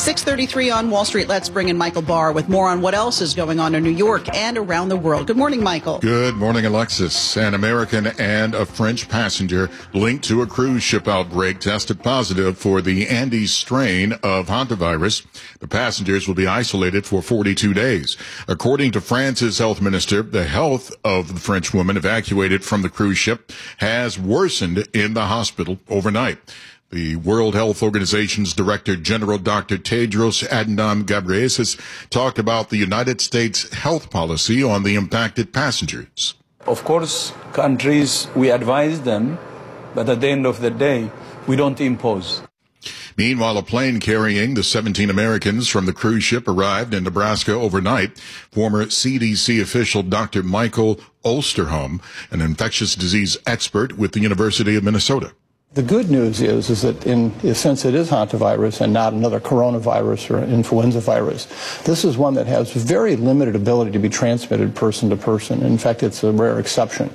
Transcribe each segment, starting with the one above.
6:33 on Wall Street. Let's bring in Michael Barr with more on what else is going on in New York and around the world. Good morning, Michael. Good morning, Alexis. An American and a French passenger linked to a cruise ship outbreak tested positive for the Andes strain of hantavirus. The passengers will be isolated for 42 days. According to France's health minister, the health of the French woman evacuated from the cruise ship has worsened in the hospital overnight. The World Health Organization's Director General Dr. Tedros Adhanom Ghebreyesus talked about the United States health policy on the impacted passengers. Of course, countries, we advise them, but at the end of the day, we don't impose. Meanwhile, a plane carrying the 17 Americans from the cruise ship arrived in Nebraska overnight. Former CDC official Dr. Michael Osterholm, an infectious disease expert with the University of Minnesota. The good news is that in a sense it is hantavirus and not another coronavirus or influenza virus. This is one that has very limited ability to be transmitted person to person. In fact, it's a rare exception.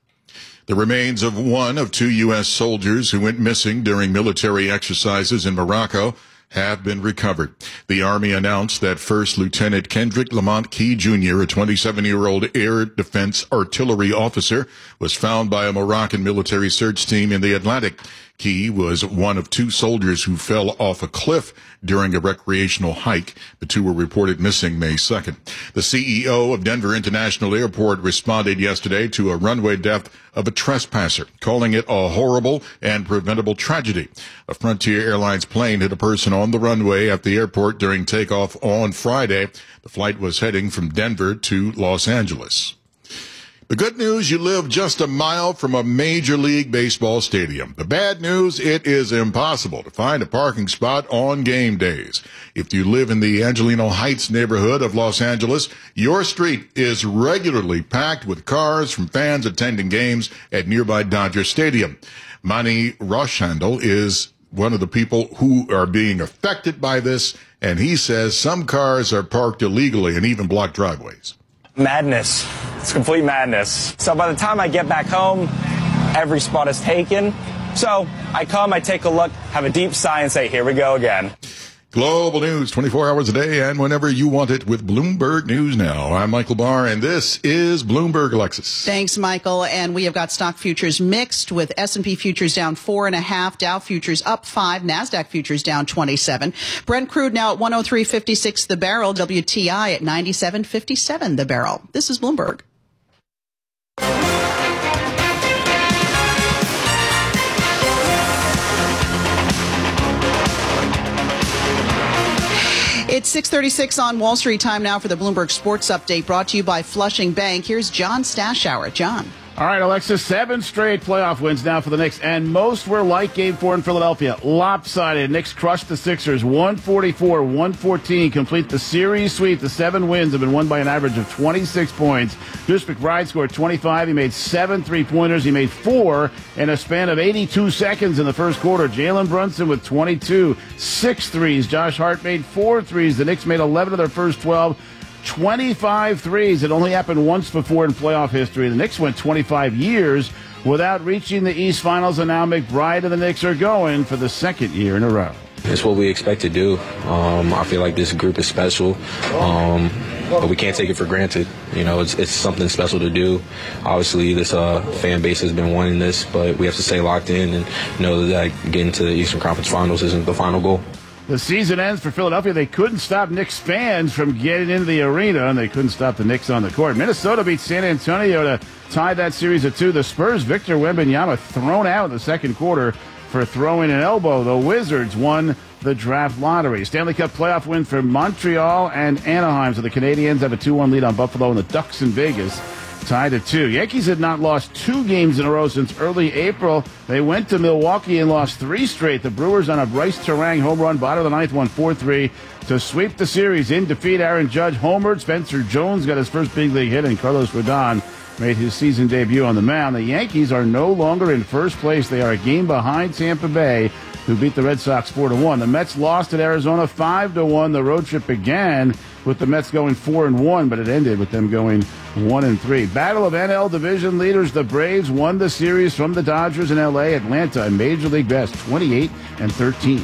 The remains of one of two U.S. soldiers who went missing during military exercises in Morocco have been recovered. The Army announced that First Lieutenant Kendrick Lamont Key Jr., a 27-year-old air defense artillery officer, was found by a Moroccan military search team in the Atlantic. Key was one of two soldiers who fell off a cliff during a recreational hike. The two were reported missing May 2nd. The CEO of Denver International Airport responded yesterday to a runway death of a trespasser, calling it a horrible and preventable tragedy. A Frontier Airlines plane hit a person on the runway at the airport during takeoff on Friday. The flight was heading from Denver to Los Angeles. The good news, you live just a mile from a Major League Baseball stadium. The bad news, it is impossible to find a parking spot on game days. If you live in the Angelino Heights neighborhood of Los Angeles, your street is regularly packed with cars from fans attending games at nearby Dodger Stadium. Manny Rochandel is one of the people who are being affected by this, and he says some cars are parked illegally and even block driveways. Madness. It's complete madness. So by the time I get back home, every spot is taken. So I come, I take a look, have a deep sigh and say, here we go again. Global news 24 hours a day and whenever you want it with Bloomberg News Now. I'm Michael Barr, and this is Bloomberg, Alexis. Thanks, Michael. And we have got stock futures mixed with S&P futures down 4.5, Dow futures up 5, NASDAQ futures down 27. Brent crude now at 103.56 the barrel, WTI at 97.57 the barrel. This is Bloomberg. It's 6:36 on Wall Street. Time now for the Bloomberg Sports Update, brought to you by Flushing Bank. Here's John Stashower. John. All right, Alexis, 7 straight playoff wins now for the Knicks, and most were like Game 4 in Philadelphia. Lopsided. Knicks crushed the Sixers 144-114, complete the series sweep. The 7 wins have been won by an average of 26 points. Deuce McBride scored 25. He made 7 3-pointers. He made 4 in a span of 82 seconds in the first quarter. Jalen Brunson with 22, 6 threes. Josh Hart made 4 threes. The Knicks made 11 of their first 12. 25 threes. It only happened once before in playoff history. The Knicks went 25 years without reaching the East Finals, and now McBride and the Knicks are going for the second year in a row. It's what we expect to do. I feel like this group is special, but we can't take it for granted. You know, it's something special to do. Obviously, this fan base has been wanting this, but we have to stay locked in and know that getting to the Eastern Conference Finals isn't the final goal. The season ends for Philadelphia. They couldn't stop Knicks fans from getting into the arena, and they couldn't stop the Knicks on the court. Minnesota beat San Antonio to tie that series at 2. The Spurs' Victor Wembanyama thrown out in the second quarter for throwing an elbow. The Wizards won the draft lottery. Stanley Cup playoff win for Montreal and Anaheim. So the Canadiens have a 2-1 lead on Buffalo, and the Ducks in Vegas tied at 2. Yankees had not lost 2 games in a row since early April. They went to Milwaukee and lost 3 straight. The Brewers on a Bryce Terang home run, bottom of the ninth, won 4-3 to sweep the series. In defeat, Aaron Judge homered. Spencer Jones got his first big league hit, and Carlos Rodon made his season debut on the mound. The Yankees are no longer in first place. They are a game behind Tampa Bay, who beat the Red Sox 4-1. The Mets lost at Arizona 5-1. The road trip began with the Mets going 4-1, but it ended with them going 1-3. Battle of NL division leaders. The Braves won the series from the Dodgers in L.A. Atlanta, a Major League best, 28-13.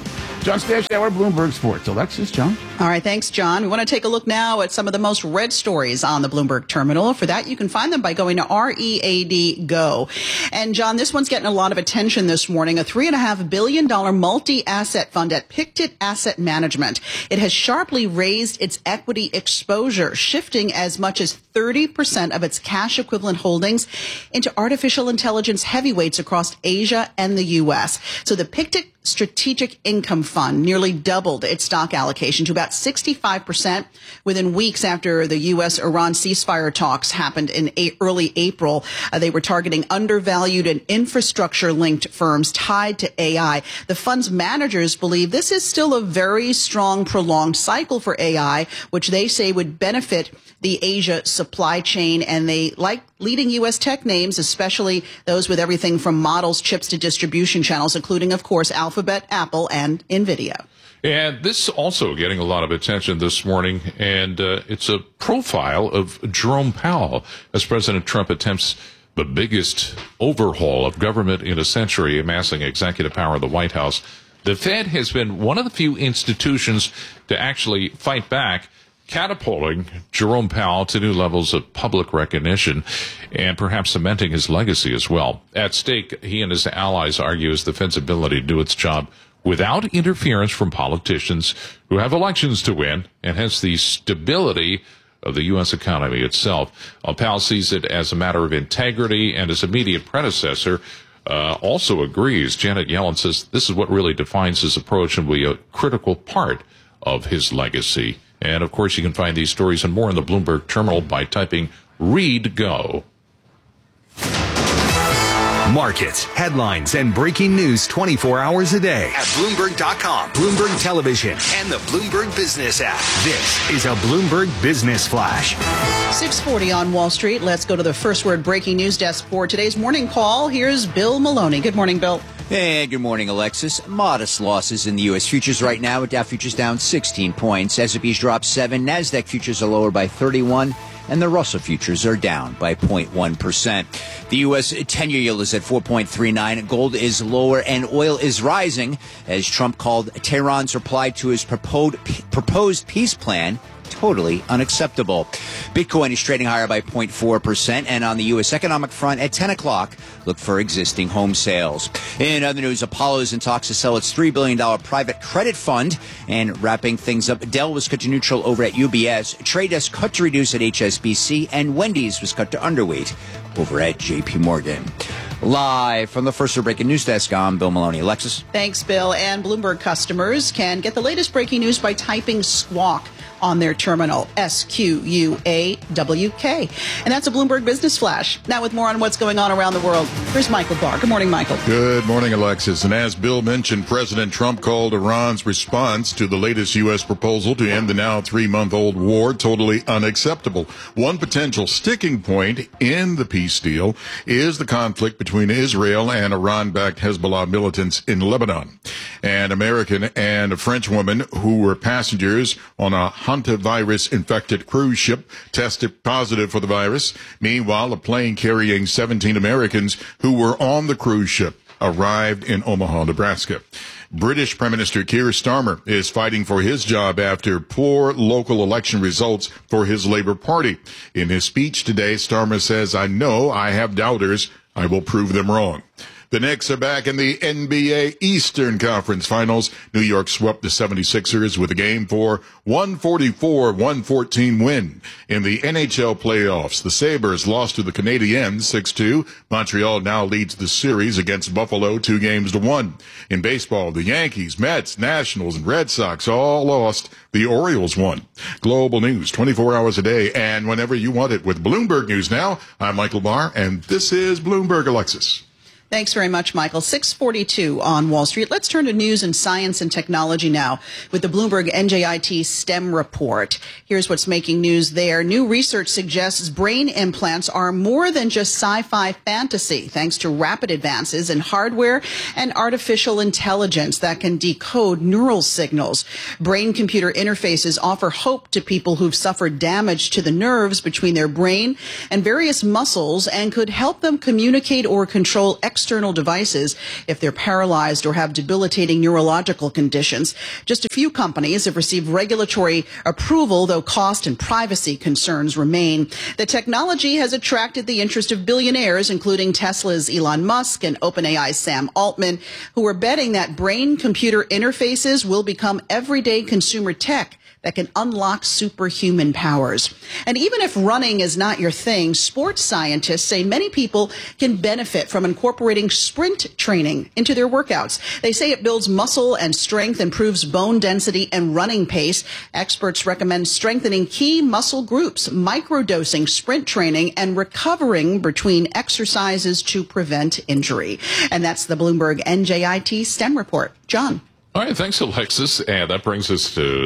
John Stash Hour, Bloomberg Sports. Alexis, John. All right, thanks, John. We want to take a look now at some of the most read stories on the Bloomberg terminal. For that, you can find them by going to READ Go. And, John, this one's getting a lot of attention this morning. A $3.5 billion multi-asset fund at Pictet Asset Management. It has sharply raised its equity exposure, shifting as much as 30% of its cash equivalent holdings into artificial intelligence heavyweights across Asia and the U.S. So the Pictet Strategic Income Fund nearly doubled its stock allocation to about 65% within weeks after the U.S.-Iran ceasefire talks happened in early April. They were targeting undervalued and infrastructure-linked firms tied to AI. The fund's managers believe this is still a very strong, prolonged cycle for AI, which they say would benefit the Asia supply chain, and they like leading U.S. tech names, especially those with everything from models, chips to distribution channels, including, of course, Alphabet, Apple, and NVIDIA. And this also getting a lot of attention this morning, and it's a profile of Jerome Powell as President Trump attempts the biggest overhaul of government in a century, amassing executive power in the White House. The Fed has been one of the few institutions to actually fight back, catapulting Jerome Powell to new levels of public recognition and perhaps cementing his legacy as well. At stake, he and his allies argue, is the Fed's ability to do its job without interference from politicians who have elections to win, and hence the stability of the U.S. economy itself. Powell sees it as a matter of integrity, and his immediate predecessor also agrees. Janet Yellen says this is what really defines his approach and will be a critical part of his legacy. And, of course, you can find these stories and more in the Bloomberg terminal by typing Read Go. Markets, headlines, and breaking news 24 hours a day at Bloomberg.com, Bloomberg Television, and the Bloomberg Business app. This is a Bloomberg Business Flash. 6:40 on Wall Street. Let's go to the First Word breaking news desk for today's morning call. Here's Bill Maloney. Good morning, Bill. Hey, good morning, Alexis. Modest losses in the U.S. futures right now. Dow futures down 16 points. S&P's dropped 7. NASDAQ futures are lower by 31. And the Russell futures are down by 0.1%. The U.S. 10-year yield is at 4.39. Gold is lower and oil is rising as Trump called Tehran's reply to his proposed peace plan totally unacceptable. Bitcoin is trading higher by 0.4%. And on the U.S. economic front at 10 o'clock, look for existing home sales. In other news, Apollo is in talks to sell its $3 billion private credit fund. And wrapping things up, Dell was cut to neutral over at UBS. Trade Desk cut to reduce at HSBC. And Wendy's was cut to underweight over at JP Morgan. Live from the First Word breaking news desk, I'm Bill Maloney. Alexis? Thanks, Bill. And Bloomberg customers can get the latest breaking news by typing Squawk on their terminal, SQUAWK. And that's a Bloomberg Business Flash. Now with more on what's going on around the world, here's Michael Barr. Good morning, Michael. Good morning, Alexis. And as Bill mentioned, President Trump called Iran's response to the latest U.S. proposal to end the now 3-month-old war totally unacceptable. One potential sticking point in the peace deal is the conflict between Israel and Iran-backed Hezbollah militants in Lebanon. An American and a French woman who were passengers on a hantavirus-infected cruise ship tested positive for the virus. Meanwhile, a plane carrying 17 Americans who were on the cruise ship arrived in Omaha, Nebraska. British Prime Minister Keir Starmer is fighting for his job after poor local election results for his Labour Party. In his speech today, Starmer says, "I know I have doubters. I will prove them wrong." The Knicks are back in the NBA Eastern Conference Finals. New York swept the 76ers with a Game 4 144-114 win. In the NHL playoffs, the Sabres lost to the Canadiens 6-2. Montreal now leads the series against Buffalo 2-1. In baseball, the Yankees, Mets, Nationals, and Red Sox all lost. The Orioles won. Global news 24 hours a day and whenever you want it with Bloomberg News Now. I'm Michael Barr, and this is Bloomberg Alexis. Thanks very much, Michael. 6:42 on Wall Street. Let's turn to news and science and technology now with the Bloomberg NJIT STEM report. Here's what's making news there. New research suggests brain implants are more than just sci-fi fantasy, thanks to rapid advances in hardware and artificial intelligence that can decode neural signals. Brain-computer interfaces offer hope to people who've suffered damage to the nerves between their brain and various muscles and could help them communicate or control external devices if they're paralyzed or have debilitating neurological conditions. Just a few companies have received regulatory approval, though cost and privacy concerns remain. The technology has attracted the interest of billionaires, including Tesla's Elon Musk and OpenAI's Sam Altman, who are betting that brain-computer interfaces will become everyday consumer tech that can unlock superhuman powers. And even if running is not your thing, sports scientists say many people can benefit from incorporating sprint training into their workouts. They say it builds muscle and strength, improves bone density and running pace. Experts recommend strengthening key muscle groups, microdosing sprint training, and recovering between exercises to prevent injury. And that's the Bloomberg NJIT STEM report. John. All right, thanks, Alexis. And that brings us to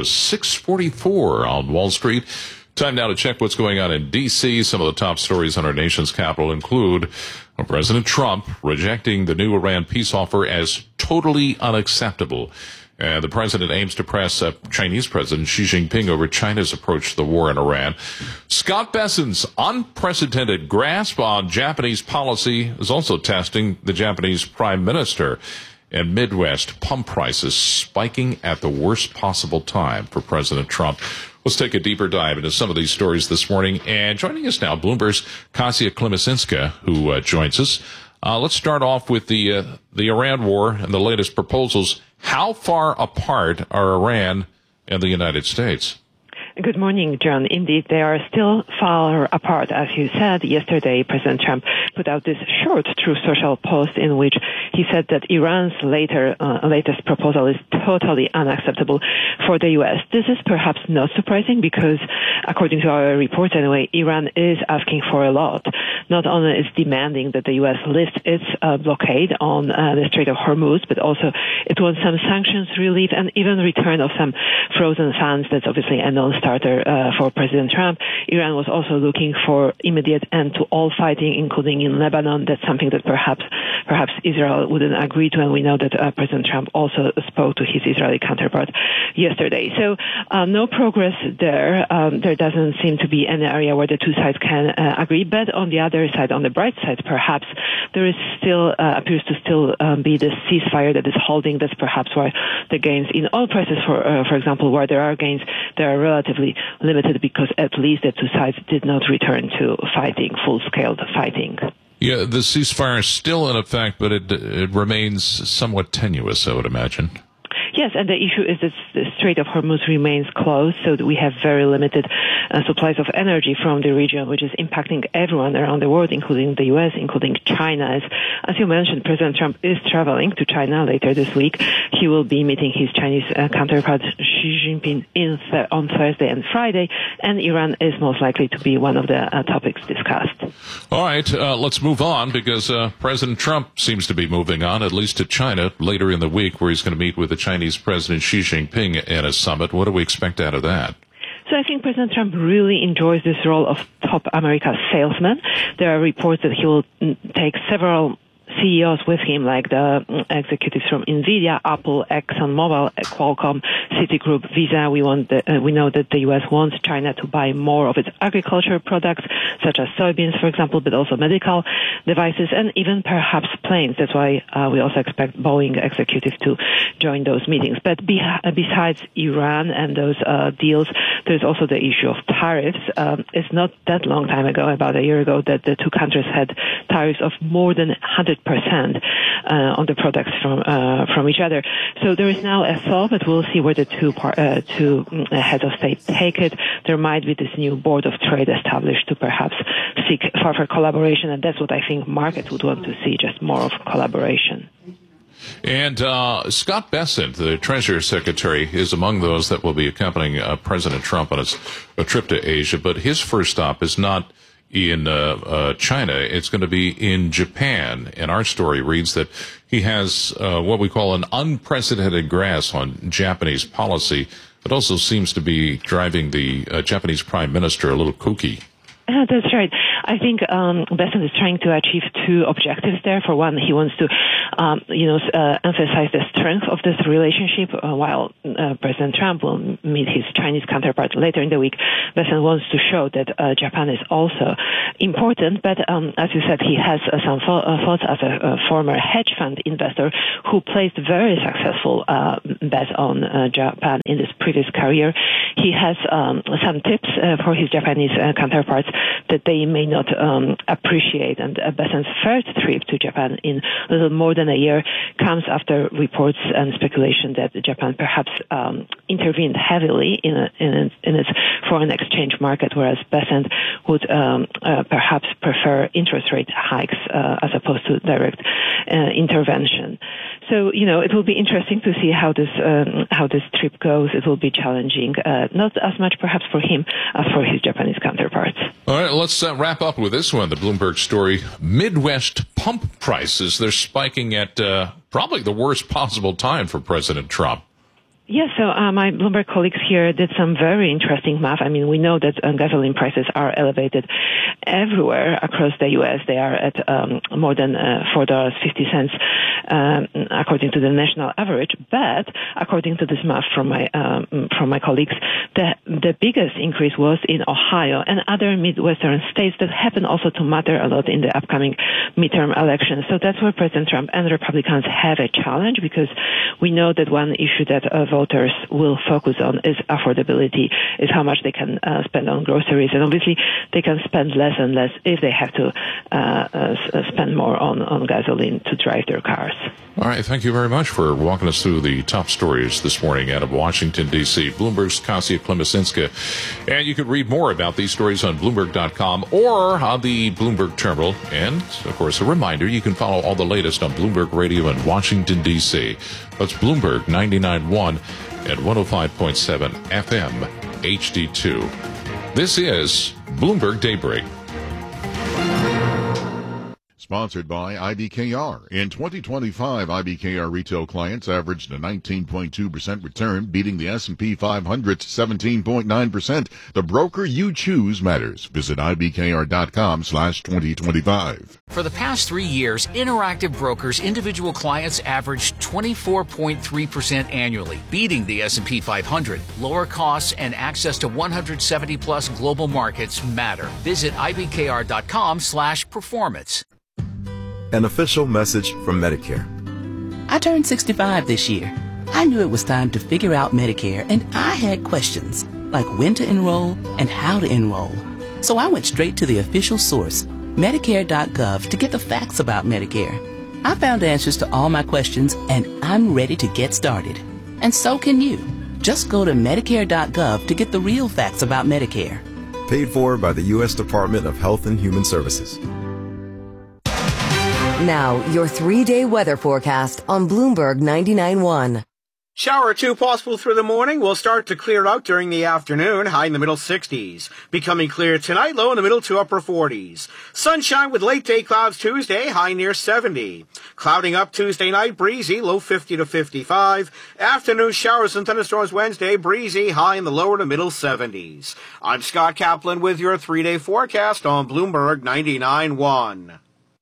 6:44 on Wall Street. Time now to check what's going on in D.C. Some of the top stories on our nation's capital include President Trump rejecting the new Iran peace offer as totally unacceptable. And the president aims to press Chinese President Xi Jinping over China's approach to the war in Iran. Scott Bessent's unprecedented grasp on Japanese policy is also testing the Japanese prime minister. And Midwest pump prices spiking at the worst possible time for President Trump. Let's take a deeper dive into some of these stories this morning. And joining us now, Bloomberg's Kasia Klimasinska, who joins us. Let's start off with the Iran war and the latest proposals. How far apart are Iran and the United States? Good morning, John. Indeed, they are still far apart. As you said, yesterday, President Trump put out this short Truth Social post in which he said that Iran's latest proposal is totally unacceptable for the U.S. This is perhaps not surprising because, according to our reports anyway, Iran is asking for a lot. Not only is demanding that the U.S. lift its blockade on the Strait of Hormuz, but also it wants some sanctions relief and even return of some frozen funds. That's obviously a non-starter for President Trump. Iran was also looking for immediate end to all fighting, including in Lebanon. That's something that perhaps Israel wouldn't agree to, and we know that President Trump also spoke to his Israeli counterpart yesterday. So no progress there. There doesn't seem to be any area where the two sides can agree. But on the other side, on the bright side, perhaps there is still appears to still be the ceasefire that is holding. That's perhaps why the gains in oil prices, for example, where there are gains, they are relatively limited because at least the two sides did not return to fighting, full-scale fighting. Yeah, the ceasefire is still in effect, but it remains somewhat tenuous, I would imagine. Yes, and the issue is that the Strait of Hormuz remains closed, so that we have very limited supplies of energy from the region, which is impacting everyone around the world, including the U.S., including China. As you mentioned, President Trump is traveling to China later this week. He will be meeting his Chinese counterpart Xi Jinping on Thursday and Friday, and Iran is most likely to be one of the topics discussed. All right, let's move on because President Trump seems to be moving on, at least to China, later in the week, where he's going to meet with the Chinese President Xi Jinping at a summit. What do we expect out of that? So I think President Trump really enjoys this role of top America salesman. There are reports that he will take several CEOs with him, like the executives from NVIDIA, Apple, ExxonMobil, Qualcomm, Citigroup, Visa. We know that the U.S. wants China to buy more of its agricultural products, such as soybeans, for example, but also medical devices and even perhaps planes. That's why we also expect Boeing executives to join those meetings. But besides Iran and those deals, there's also the issue of tariffs. It's not that long time ago, about a year ago, that the two countries had tariffs of more than 100% on the products from each other. So there is now a thaw, but we'll see where the two heads of state take it. There might be this new board of trade established to perhaps seek further collaboration, and that's what I think markets would want to see, just more of collaboration. And Scott Bessent, the Treasury Secretary, is among those that will be accompanying President Trump on his trip to Asia, but his first stop is not in China. It's going to be in Japan. And our story reads that he has what we call an unprecedented grasp on Japanese policy. It also seems to be driving the Japanese prime minister a little kooky. That's right. I think Bessent is trying to achieve two objectives there. For one, he wants to emphasize the strength of this relationship. While President Trump will meet his Chinese counterpart later in the week, Bessent wants to show that Japan is also important. But as you said, he has some thoughts as a former hedge fund investor who placed very successful bets on Japan in his previous career. He has some tips for his Japanese counterparts that they may not appreciate. And Bessent's first trip to Japan in a little more than a year comes after reports and speculation that Japan perhaps intervened heavily in its foreign exchange market, whereas Bessent would perhaps prefer interest rate hikes as opposed to direct intervention. So, it will be interesting to see how this trip goes. It will be challenging, not as much perhaps for him as for his Japanese counterparts. All right, let's wrap up with this one, the Bloomberg story. Midwest pump prices, they're spiking at probably the worst possible time for President Trump. Yes, so my Bloomberg colleagues here did some very interesting math. I mean, we know that gasoline prices are elevated everywhere across the U.S. They are at more than $4.50 according to the national average. But according to this math from my colleagues, the biggest increase was in Ohio and other Midwestern states that happen also to matter a lot in the upcoming midterm elections. So that's where President Trump and Republicans have a challenge, because we know that one issue that voters will focus on is affordability, is how much they can spend on groceries. And obviously, they can spend less and less if they have to spend more on gasoline to drive their cars. All right. Thank you very much for walking us through the top stories this morning out of Washington, D.C. Bloomberg's Kasia Klimasinska. And you can read more about these stories on Bloomberg.com or on the Bloomberg terminal. And, of course, a reminder, you can follow all the latest on Bloomberg Radio in Washington, D.C. That's Bloomberg 99.1 and 105.7 FM HD2. This is Bloomberg Daybreak. Sponsored by IBKR. In 2025, IBKR retail clients averaged a 19.2% return, beating the S&P 500's 17.9%. The broker you choose matters. Visit IBKR.com/2025. For the past 3 years, Interactive Brokers individual clients averaged 24.3% annually, beating the S&P 500. Lower costs and access to 170-plus global markets matter. Visit IBKR.com/performance. An official message from Medicare. I turned 65 this year. I knew it was time to figure out Medicare, and I had questions, like when to enroll and how to enroll. So I went straight to the official source, Medicare.gov, to get the facts about Medicare. I found answers to all my questions, and I'm ready to get started. And so can you. Just go to Medicare.gov to get the real facts about Medicare. Paid for by the U.S. Department of Health and Human Services. Now, your 3-day weather forecast on Bloomberg 99.1. Shower or two possible through the morning. Will start to clear out during the afternoon, high in the middle 60s. Becoming clear tonight, low in the middle to upper 40s. Sunshine with late day clouds Tuesday, high near 70. Clouding up Tuesday night, breezy, low 50 to 55. Afternoon showers and thunderstorms Wednesday, breezy, high in the lower to middle 70s. I'm Scott Kaplan with your 3-day forecast on Bloomberg 99.1.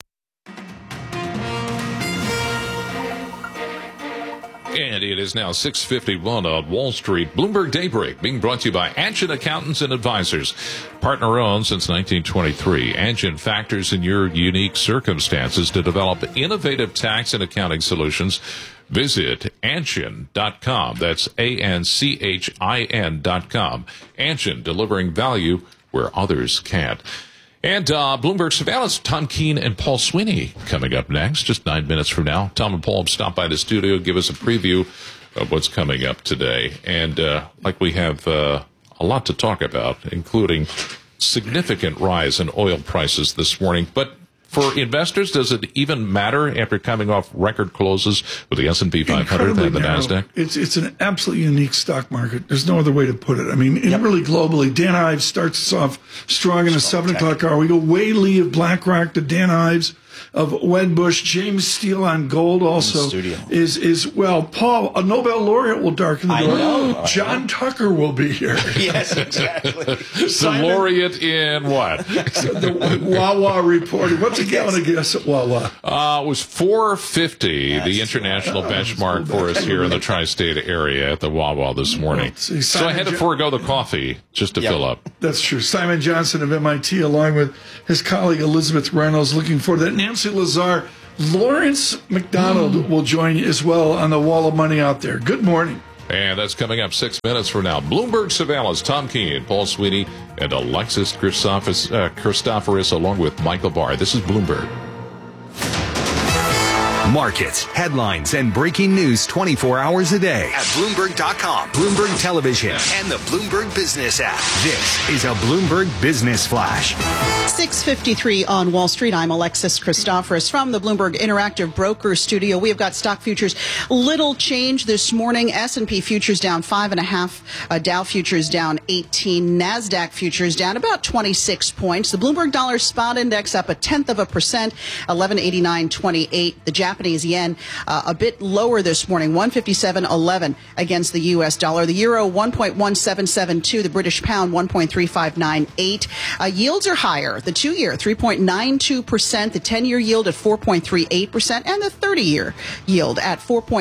And it is now 6:51 on Wall Street. Bloomberg Daybreak being brought to you by Anshin Accountants and Advisors. Partner-owned since 1923, Anshin factors in your unique circumstances to develop innovative tax and accounting solutions. Visit Anshin.com. That's ANCHIN.com. Anshin, delivering value where others can't. And Bloomberg Surveillance, Tom Keene and Paul Sweeney coming up next, just 9 minutes from now. Tom and Paul stop by the studio, give us a preview of what's coming up today. And like we have a lot to talk about, including significant rise in oil prices this morning. But for investors, does it even matter after coming off record closes with the S&P 500 and the NASDAQ? It's an absolutely unique stock market. There's no other way to put it. I mean, really globally, Dan Ives starts us off strong in the 7 o'clock hour. We go way Lee of BlackRock to Dan Ives. of Wedbush. James Steele on gold also is well. Paul, a Nobel laureate will darken the door. know. John Tucker will be here. Yes, exactly. The laureate in what? The Wawa reporting. What's a gallon of gas at Wawa? It was $4.50, the international benchmark for us here in the tri-state area at the Wawa this morning. So I had to forego the coffee just to fill up. That's true. Simon Johnson of MIT, along with his colleague Elizabeth Reynolds, looking forward to that. Nancy Lazar, Lawrence McDonald will join you as well on the Wall of Money out there. Good morning. And that's coming up 6 minutes from now. Bloomberg Surveillance, Tom Keene, Paul Sweeney, and Alexis Christoforous, along with Michael Barr. This is Bloomberg. Markets, headlines, and breaking news 24 hours a day at Bloomberg.com, Bloomberg Television, and the Bloomberg Business app. This is a Bloomberg Business Flash. 6:53 on Wall Street. I'm Alexis Christoforous from the Bloomberg Interactive Broker Studio. We have got stock futures. Little change this morning. S&P futures down 5.5. Dow futures down 18. NASDAQ futures down about 26 points. The Bloomberg Dollar Spot Index up 0.1%, 1189.28. The Japanese yen a bit lower this morning, 157.11 against the U.S. dollar. The euro 1.1772. The British pound 1.3598. Yields are higher. The 2-year 3.92%. The 10-year yield at 4.38%, and the 30-year yield at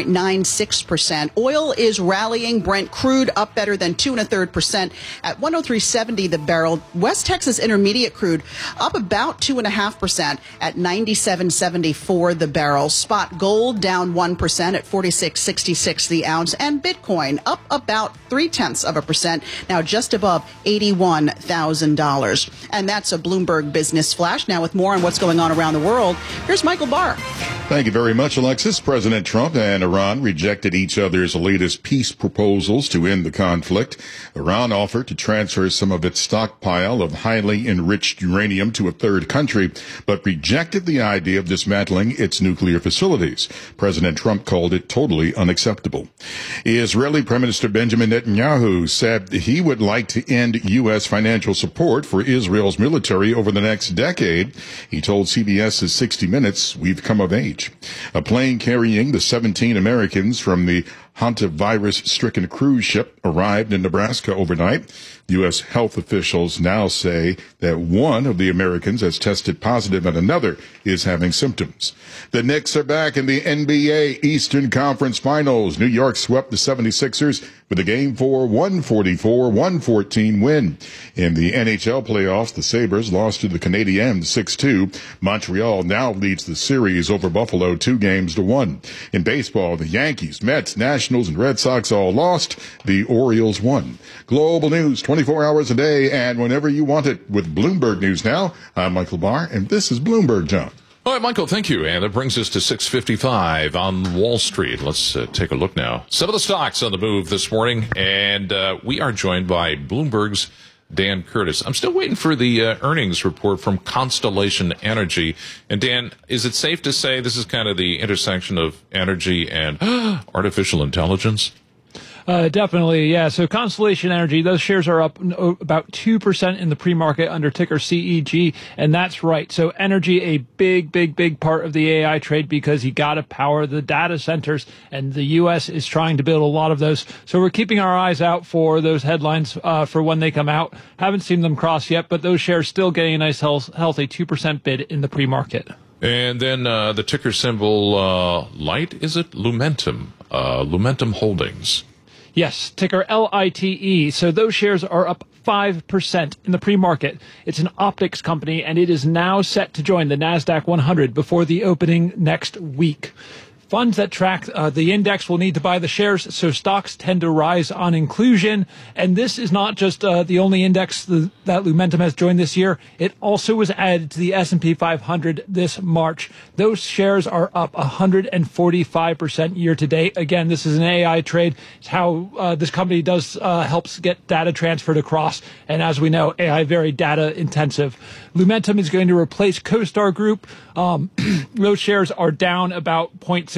4.96%. Oil is rallying. Brent crude up better than 2.33% at 103.70 the barrel. West Texas Intermediate crude up about 2.5% at 97.74 the barrel. Spot gold down 1% at 46.66 the ounce, and Bitcoin up about 0.3%, now just above $81,000. And that's a Bloomberg Business Flash. Now with more on what's going on around the world, here's Michael Barr. Thank you very much, Alexis. President Trump and Iran rejected each other's latest peace proposals to end the conflict. Iran offered to transfer some of its stockpile of highly enriched uranium to a third country, but rejected the idea of dismantling its nuclear facilities. President Trump called it totally unacceptable. Israeli Prime Minister Benjamin Netanyahu said he would like to end U.S. financial support for Israel's military over the next decade. He told CBS's 60 Minutes, "We've come of age." A plane carrying the 17 Americans from the hantavirus-stricken cruise ship arrived in Nebraska overnight. U.S. health officials now say that one of the Americans has tested positive and another is having symptoms. The Knicks are back in the NBA Eastern Conference Finals. New York swept the 76ers with a Game 4 144-114 win. In the NHL playoffs, the Sabres lost to the Canadiens 6-2. Montreal now leads the series over Buffalo 2-1. In baseball, the Yankees, Mets, Nationals, and Red Sox all lost. The Orioles won. Global news 24 hours a day and whenever you want it with Bloomberg News Now. I'm Michael Barr, and this is Bloomberg John. All right, Michael, thank you. And that brings us to 6:55 on Wall Street. Let's take a look now. Some of the stocks on the move this morning, and we are joined by Bloomberg's Dan Curtis. I'm still waiting for the earnings report from Constellation Energy. And Dan, is it safe to say this is kind of the intersection of energy and artificial intelligence? Definitely, yeah. So Constellation Energy, those shares are up about 2% in the pre-market under ticker CEG, and that's right. So energy, a big part of the AI trade because you got to power the data centers, and the U.S. is trying to build a lot of those. So we're keeping our eyes out for those headlines for when they come out. Haven't seen them cross yet, but those shares still getting a nice healthy 2% bid in the pre-market. And then the ticker symbol LITE, is it? Lumentum. Lumentum Holdings. Yes, ticker LITE. So those shares are up 5% in the pre-market. It's an optics company, and it is now set to join the NASDAQ 100 before the opening next week. Funds that track the index will need to buy the shares, so stocks tend to rise on inclusion. And this is not just the only index that Lumentum has joined this year. It also was added to the S&P 500 this March. Those shares are up 145% year to date. Again, this is an AI trade. It's how this company does helps get data transferred across. And as we know, AI very data intensive. Lumentum is going to replace CoStar Group. Those shares are down about 0.6%.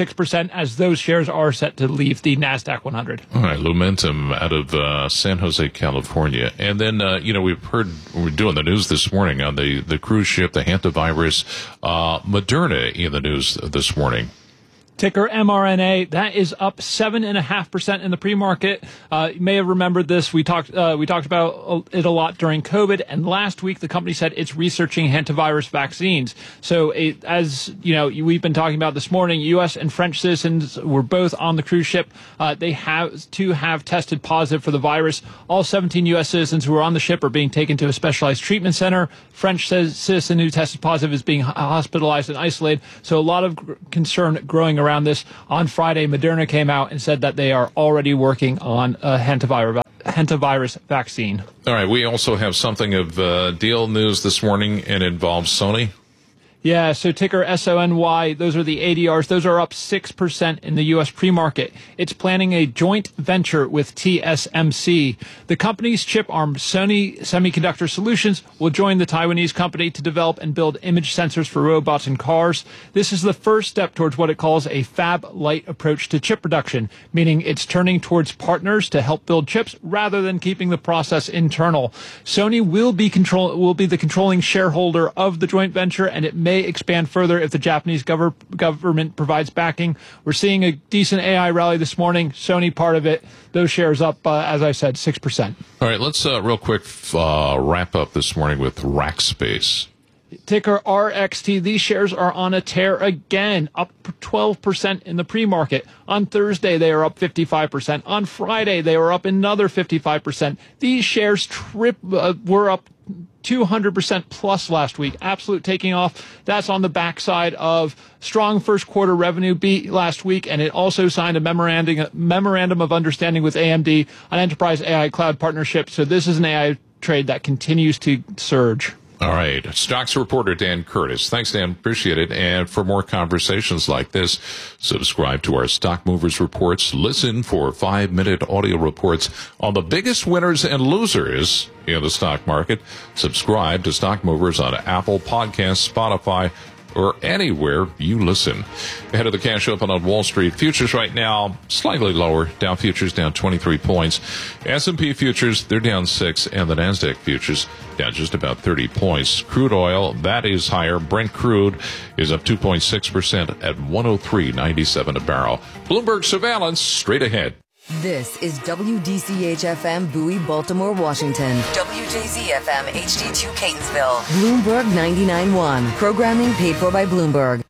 6% as those shares are set to leave the NASDAQ 100. All right, Lumentum out of San Jose, California. And then, we've heard, we're doing the news this morning on the cruise ship, the hantavirus, Moderna in the news this morning. Ticker mRNA, that is up 7.5% in the pre-market. You may have remembered this. We talked about it a lot during COVID, and last week the company said it's researching hantavirus vaccines. So, as you know, we've been talking about this morning, U.S. and French citizens were both on the cruise ship. They have tested positive for the virus. All 17 U.S. citizens who were on the ship are being taken to a specialized treatment center. French citizen who tested positive is being hospitalized and isolated. So, a lot of concern growing around this. On Friday, Moderna came out and said that they are already working on a hantavirus vaccine. All right, we also have something of deal news this morning, and involves Sony. Yeah, so ticker SONY, those are the ADRs. Those are up 6% in the U.S. pre-market. It's planning a joint venture with TSMC. The company's chip arm, Sony Semiconductor Solutions, will join the Taiwanese company to develop and build image sensors for robots and cars. This is the first step towards what it calls a fab-light approach to chip production, meaning it's turning towards partners to help build chips rather than keeping the process internal. Sony will be the controlling shareholder of the joint venture, and it may expand further if the Japanese government provides backing. We're seeing a decent AI rally this morning. Sony part of it. Those shares up, as I said, 6%. All right, let's real quick wrap up this morning with Rackspace. Ticker RXT. These shares are on a tear again, up 12% in the pre-market. On Thursday, they are up 55%. On Friday, they were up another 55%. These shares were up 200% plus last week. Absolute taking off. That's on the backside of strong first quarter revenue beat last week, and it also signed a memorandum of understanding with AMD on enterprise AI cloud partnership. So this is an AI trade that continues to surge. All right. Stocks reporter Dan Curtis. Thanks, Dan. Appreciate it. And for more conversations like this, subscribe to our Stock Movers reports. Listen for 5-minute audio reports on the biggest winners and losers in the stock market. Subscribe to Stock Movers on Apple Podcasts, Spotify, or anywhere you listen. Ahead of the cash open on Wall Street, futures right now slightly lower. Dow futures down 23 points. S&P futures, they're down 6, and the NASDAQ futures down just about 30 points. Crude oil, that is higher. Brent crude is up 2.6% at $103.97 a barrel. Bloomberg surveillance straight ahead. This is WDCH-FM Bowie, Baltimore, Washington. WJZ-FM HD2 Catonsville. Bloomberg 99.1. Programming paid for by Bloomberg.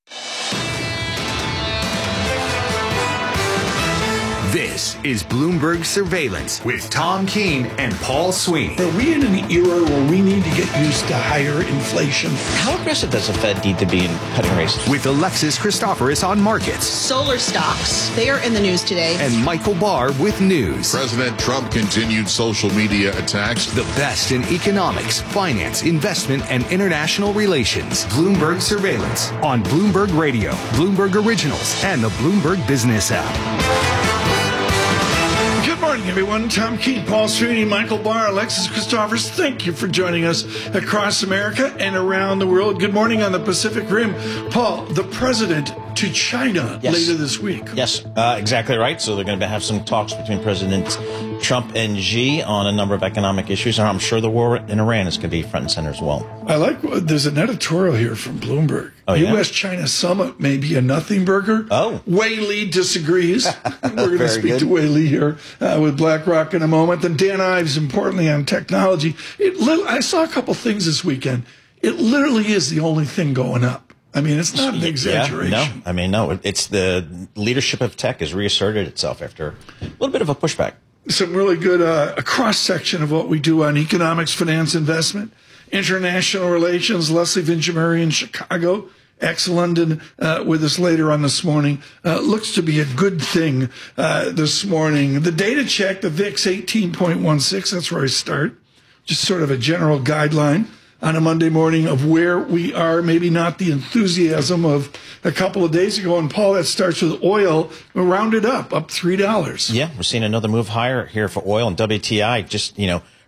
This is Bloomberg Surveillance with Tom Keene and Paul Sweeney. Are we in an era where we need to get used to higher inflation? How aggressive does the Fed need to be in cutting rates? With Alexis Christoforous on markets. Solar stocks, they are in the news today. And Michael Barr with news. President Trump continued social media attacks. The best in economics, finance, investment, and international relations. Bloomberg Surveillance on Bloomberg Radio, Bloomberg Originals, and the Bloomberg Business app. Good morning, everyone. Tom Keene, Paul Sweeney, Michael Barr, Alexis Christoforous. Thank you for joining us across America and around the world. Good morning on the Pacific Rim. Paul, the president to China later this week. Yes, exactly right. So they're going to have some talks between President Trump and Xi on a number of economic issues. And I'm sure the war in Iran is going to be front and center as well. I like, there's an editorial here from Bloomberg. Oh, yeah? U.S.-China summit may be a nothing burger. Oh. Wei Li disagrees. We're going to speak to Wei Li here with BlackRock in a moment. Then Dan Ives, importantly, on technology. I saw a couple things this weekend. It literally is the only thing going up. I mean, it's not an exaggeration. No. It's the leadership of tech has reasserted itself after a little bit of a pushback. Some really good a cross-section of what we do on economics, finance, investment, international relations. Leslie Vinjamuri in Chicago, ex-London, with us later on this morning. Looks to be a good thing this morning. The data check, the VIX 18.16, that's where I start. Just sort of a general guideline on a Monday morning of where we are, maybe not the enthusiasm of a couple of days ago. And Paul, that starts with oil, rounded up $3. Yeah, we're seeing another move higher here for oil and WTI. Just,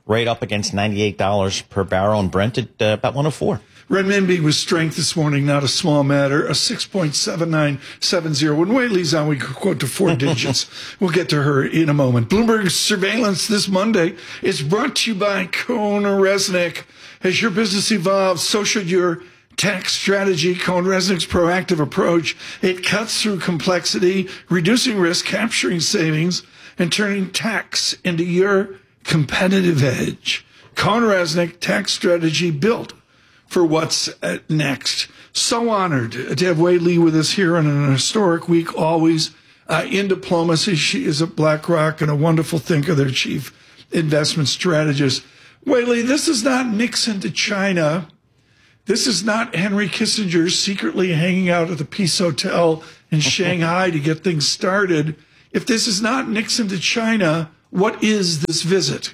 right up against $98 per barrel, and Brent at about 104. Renminbi with strength this morning, not a small matter, a 6.7970. When Whaley's on, we quote to 4 digits. We'll get to her in a moment. Bloomberg Surveillance this Monday is brought to you by CohnReznick. As your business evolves, so should your tax strategy. CohnReznick's proactive approach, it cuts through complexity, reducing risk, capturing savings, and turning tax into your competitive edge. CohnReznick tax strategy built for what's next. So honored to have Wei Li with us here on an historic week, always in diplomacy. She is at BlackRock and a wonderful thinker, their chief investment strategist. Wei Li, this is not Nixon to China. This is not Henry Kissinger secretly hanging out at the Peace Hotel in Shanghai to get things started. If this is not Nixon to China, what is this visit?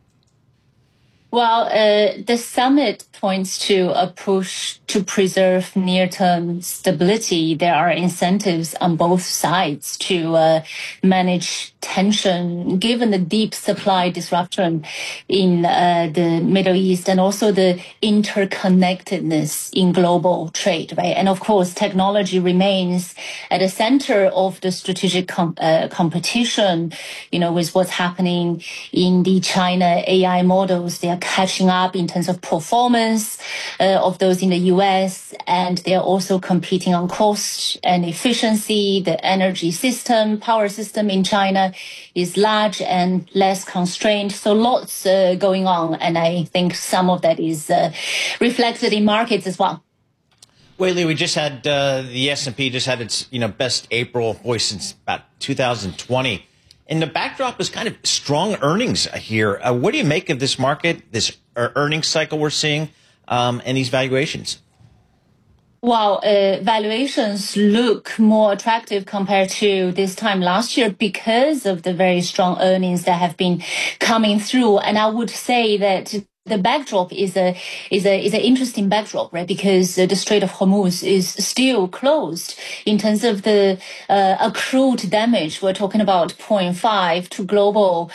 Well, the summit points to a push to preserve near-term stability. There are incentives on both sides to manage tension, given the deep supply disruption in the Middle East and also the interconnectedness in global trade, right? And of course, technology remains at the center of the strategic competition, with what's happening in the China AI models. They are catching up in terms of performance of those in the US, and they're also competing on cost and efficiency. The energy system, power system in China is large and less constrained. So lots going on, and I think some of that is reflected in markets as well. Wei Li, we just had the S&P just had its best April since about 2020. And the backdrop is kind of strong earnings here. What do you make of this market, this earnings cycle we're seeing, and these valuations? Well, valuations look more attractive compared to this time last year because of the very strong earnings that have been coming through. And I would say that the backdrop is an interesting backdrop, right? Because the Strait of Hormuz is still closed. In terms of the accrued damage, we're talking about 0.5 to global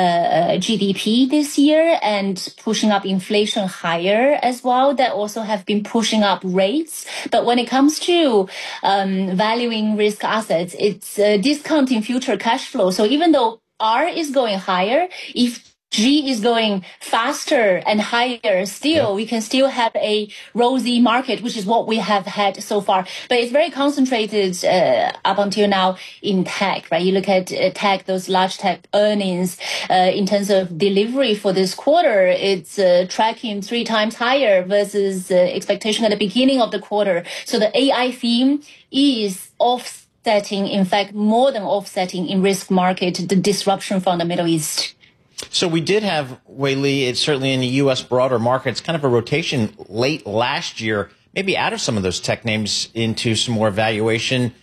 GDP this year, and pushing up inflation higher as well. That also have been pushing up rates. But when it comes to valuing risk assets, it's discounting future cash flow. So even though R is going higher, if G is going faster and higher still, we can still have a rosy market, which is what we have had so far. But it's very concentrated up until now in tech, right? You look at tech, those large tech earnings in terms of delivery for this quarter, it's tracking 3 times higher versus expectation at the beginning of the quarter. So the AI theme is offsetting, in fact, more than offsetting in risk market, the disruption from the Middle East. So we did have, Wei Li, it's certainly in the U.S. broader markets, kind of a rotation late last year, maybe out of some of those tech names into some more valuation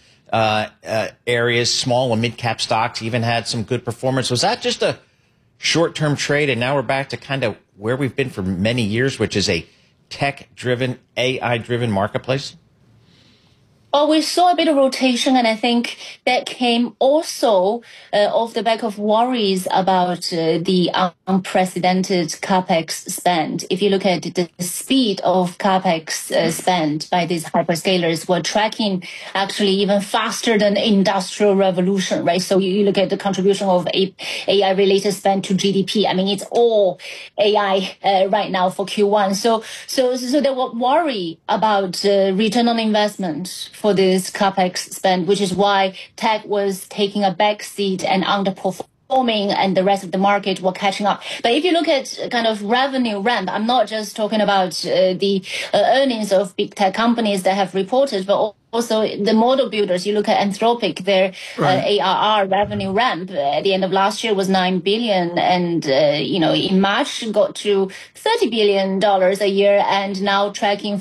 areas. Small and mid-cap stocks even had some good performance. Was that just a short-term trade, and now we're back to kind of where we've been for many years, which is a tech-driven, AI-driven marketplace? Well, we saw a bit of rotation, and I think that came also off the back of worries about the unprecedented CapEx spend. If you look at the speed of CapEx spend by these hyperscalers, we're tracking actually even faster than the Industrial Revolution, right? So you look at the contribution of AI-related spend to GDP. I mean, it's all AI right now for Q1. So there were worry about return on investment for this CapEx spend, which is why tech was taking a back seat and underperforming, and the rest of the market were catching up. But if you look at kind of revenue ramp, I'm not just talking about the earnings of big tech companies that have reported, but also the model builders. You look at Anthropic, their ARR revenue ramp at the end of last year was $9 billion, and in March got to $30 billion a year, and now tracking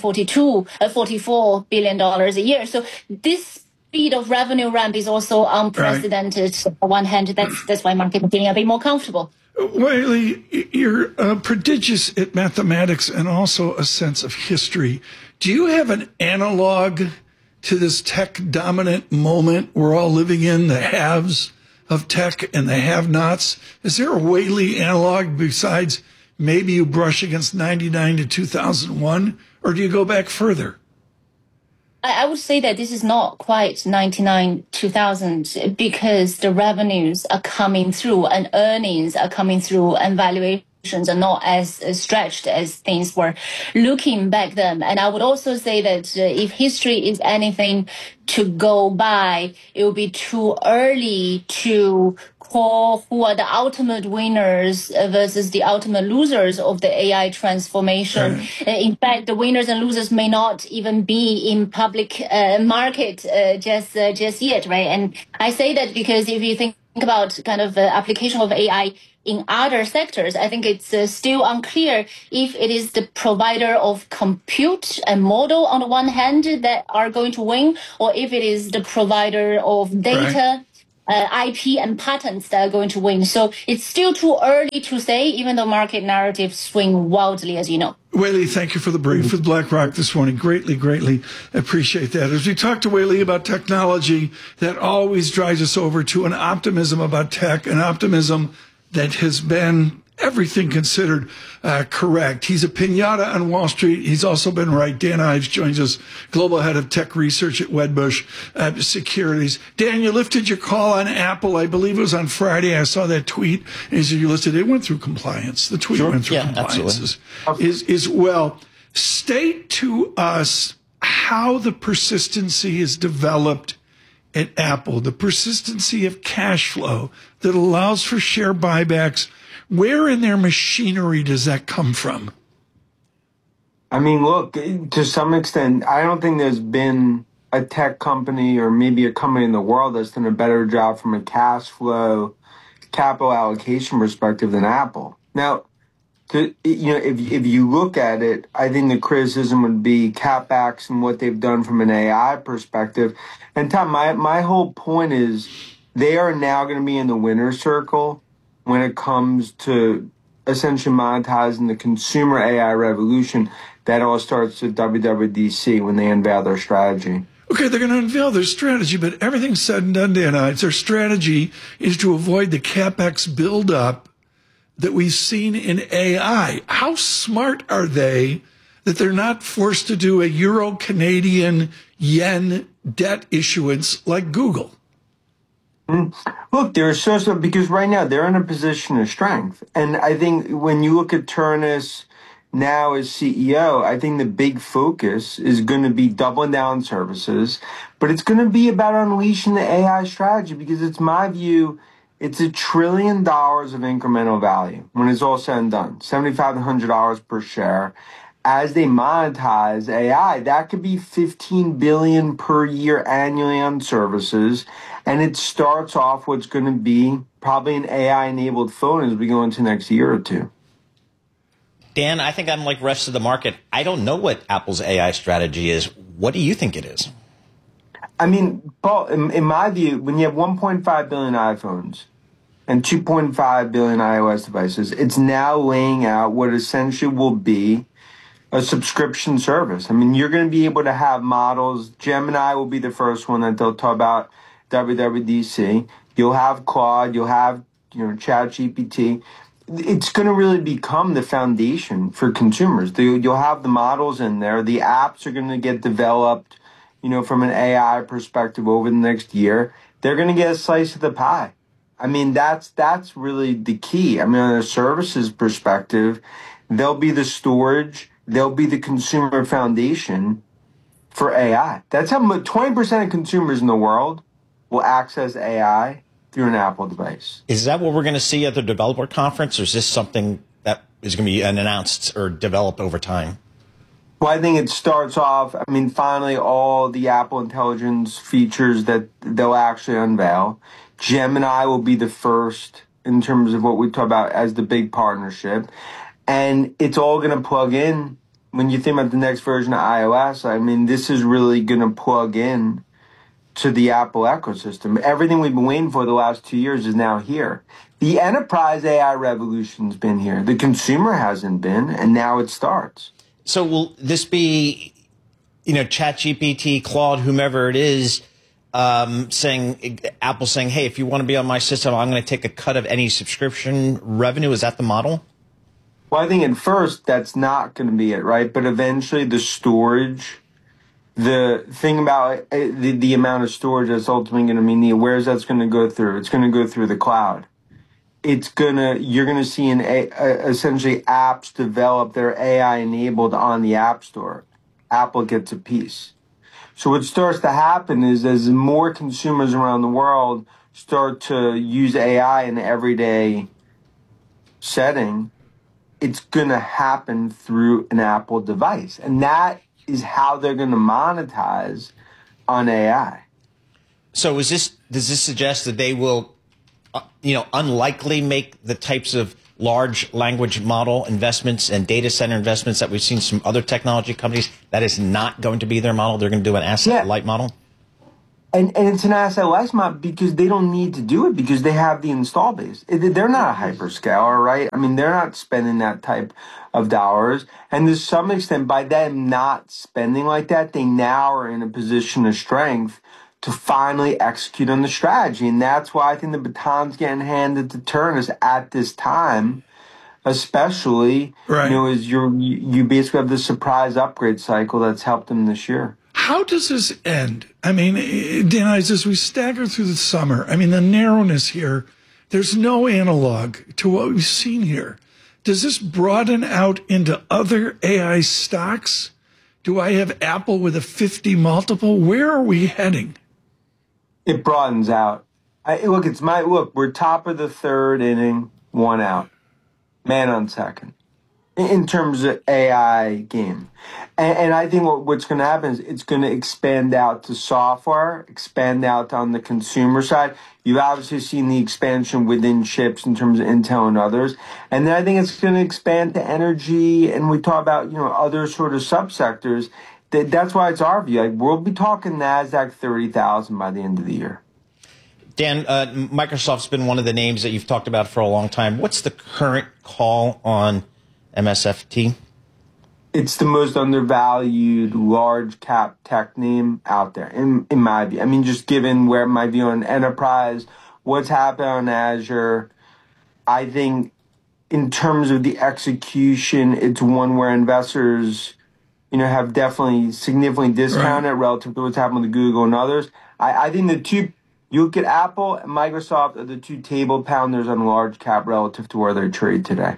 $44 billion a year. So this speed of revenue ramp is also unprecedented. Right. On one hand, that's why market is feeling a bit more comfortable. Wei Li, you're prodigious at mathematics and also a sense of history. Do you have an analog to this tech-dominant moment we're all living in, the haves of tech and the have-nots? Is there a Wei Li analog besides maybe you brush against 99 to 2001, or do you go back further? I would say that this is not quite 99, 2000 because the revenues are coming through and earnings are coming through and valuations are not as stretched as things were looking back then. And I would also say that if history is anything to go by, it will be too early to call who are the ultimate winners versus the ultimate losers of the AI transformation. In fact, the winners and losers may not even be in public market just yet, right? And I say that because if you think about kind of application of AI in other sectors, I think it's still unclear if it is the provider of compute and model on the one hand that are going to win, or if it is the provider of data, IP and patents that are going to win. So it's still too early to say, even though market narratives swing wildly, as you know. Wei Li, thank you for the brief with BlackRock this morning. Greatly appreciate that. As we talk to Wei Li about technology, that always drives us over to an optimism about tech, an optimism that has been, everything considered, correct. He's a piñata on Wall Street. He's also been right. Dan Ives joins us, global head of tech research at Wedbush Securities. Dan, you lifted your call on Apple. I believe it was on Friday. I saw that tweet. And you listed it went through compliance. The tweet went through compliance is well. State to us how the persistency is developed at Apple, the persistency of cash flow that allows for share buybacks. Where in their machinery does that come from? I mean, look, to some extent, I don't think there's been a tech company or maybe a company in the world that's done a better job from a cash flow, capital allocation perspective than Apple. Now, if you look at it, I think the criticism would be CapEx and what they've done from an AI perspective. And Tom, my whole point is they are now going to be in the winner's circle when it comes to essentially monetizing the consumer AI revolution. That all starts at WWDC when they unveil their strategy. Okay, they're going to unveil their strategy, but everything's said and done, Dan. Their strategy is to avoid the CapEx buildup that we've seen in AI. How smart are they that they're not forced to do a Euro, Canadian, yen debt issuance like Google? Look, they're so because right now they're in a position of strength. And I think when you look at Ternus now as CEO, I think the big focus is going to be doubling down services, but it's going to be about unleashing the AI strategy because it's my view, it's $1 trillion of incremental value when it's all said and done, $7,500 per share. As they monetize AI, that could be $15 billion per year annually on services. And it starts off what's going to be probably an AI-enabled phone as we go into next year or two. Dan, I think I'm like the rest of the market. I don't know what Apple's AI strategy is. What do you think it is? I mean, Paul, in my view, when you have 1.5 billion iPhones and 2.5 billion iOS devices, it's now laying out what essentially will be a subscription service. I mean, you're going to be able to have models. Gemini will be the first one that they'll talk about, WWDC. You'll have Claude. You'll have, ChatGPT. It's going to really become the foundation for consumers. You'll have the models in there. The apps are going to get developed, from an AI perspective over the next year. They're going to get a slice of the pie. I mean, that's really the key. I mean, on a services perspective, they'll be the storage. They'll be the consumer foundation for AI. That's how 20% of consumers in the world will access AI through an Apple device. Is that what we're going to see at the developer conference, or is this something that is going to be announced or developed over time? Well, I think it starts off, finally all the Apple Intelligence features that they'll actually unveil. Gemini will be the first in terms of what we talk about as the big partnership. And it's all going to plug in. When you think about the next version of iOS, this is really going to plug in to the Apple ecosystem. Everything we've been waiting for the last 2 years is now here. The enterprise AI revolution's been here. The consumer hasn't been, and now it starts. So will this be, ChatGPT, Claude, whomever it is, Apple saying, hey, if you want to be on my system, I'm going to take a cut of any subscription revenue? Is that the model? Well, I think at first that's not going to be it, right? But eventually the storage, the thing about the amount of storage that's ultimately going to be needed, where's that's going to go through? It's going to go through the cloud. You're going to see essentially apps develop that are AI enabled on the App Store. Apple gets a piece. So what starts to happen is as more consumers around the world start to use AI in the everyday setting, it's going to happen through an Apple device. And that is how they're going to monetize on AI. So does this suggest that they will, unlikely make the types of large language model investments and data center investments that we've seen from other technology companies? That is not going to be their model. They're going to do an asset-light model? And it's an asset-light model because they don't need to do it because they have the install base. They're not a hyperscaler, right? I mean, they're not spending that type of dollars. And to some extent, by them not spending like that, they now are in a position of strength to finally execute on the strategy. And that's why I think the baton's getting handed to Turnus at this time, especially, as you basically have the surprise upgrade cycle that's helped them this year. How does this end? I mean, Dan, as we stagger through the summer, I mean, the narrowness here, there's no analog to what we've seen here. Does this broaden out into other AI stocks? Do I have Apple with a 50 multiple? Where are we heading? It broadens out. We're top of the third inning, one out. Man on second. In terms of AI game. And I think what's going to happen is it's going to expand out to software, expand out on the consumer side. You've obviously seen the expansion within chips in terms of Intel and others. And then I think it's going to expand to energy, and we talk about, other sort of subsectors. That's why it's our view. Like, we'll be talking NASDAQ 30,000 by the end of the year. Dan, Microsoft's been one of the names that you've talked about for a long time. What's the current call on MSFT? It's the most undervalued large cap tech name out there, in my view. I mean, just given where my view on enterprise, what's happened on Azure, I think in terms of the execution, it's one where investors, have definitely significantly discounted relative to what's happened with Google and others. I think the two, you look at Apple and Microsoft are the two table pounders on large cap relative to where they trade today.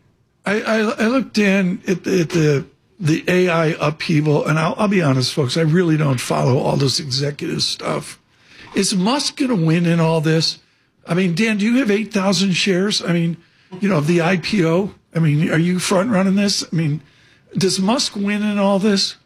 I look, Dan, at the AI upheaval, and I'll be honest, folks, I really don't follow all this executive stuff. Is Musk going to win in all this? I mean, Dan, do you have 8,000 shares? I mean, of the IPO? I mean, are you front running this? I mean, does Musk win in all this?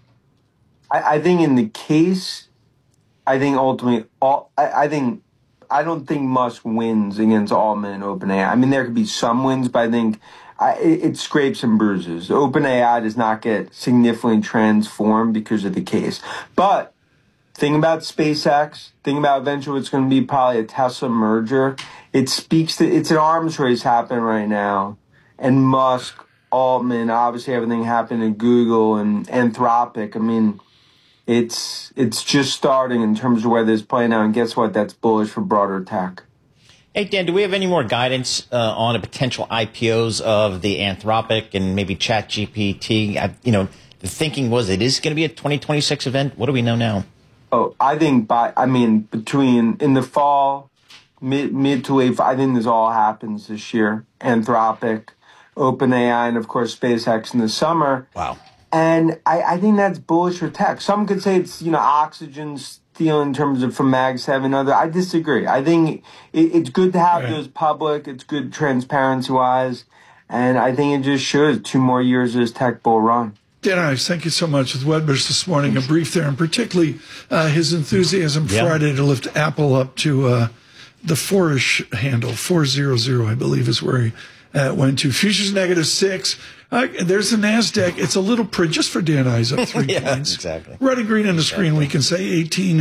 I think in the case, I think ultimately, I don't think Musk wins against Altman and OpenAI. I mean, there could be some wins, but I think it scrapes and bruises. OpenAI does not get significantly transformed because of the case. But think about SpaceX, think about eventually it's going to be probably a Tesla merger. It speaks to, it's an arms race happening right now. And Musk, Altman, obviously everything happened at Google and Anthropic. I mean, it's just starting in terms of where this is playing out. And guess what? That's bullish for broader tech. Hey, Dan, do we have any more guidance on the potential IPOs of the Anthropic and maybe ChatGPT? The thinking was it is going to be a 2026 event. What do we know now? Oh, I think between in the fall, mid to late, I think this all happens this year. Anthropic, OpenAI, and of course SpaceX in the summer. Wow. And I think that's bullish for tech. Some could say it's, Oxygen steal in terms of from Mag 7 other. I disagree. I think it's good to have those public. It's good transparency-wise. And I think it just shows 2 more years of this tech bull run. Dan Ives, thank you so much with Wedbush this morning. A brief there, and particularly his enthusiasm Friday to lift Apple up to the 4-ish handle. 400, I believe, is where he went to. Futures -6. There's the NASDAQ. It's a little print just for Dan Ives up 3 points. Exactly. Red and green on the screen, we can say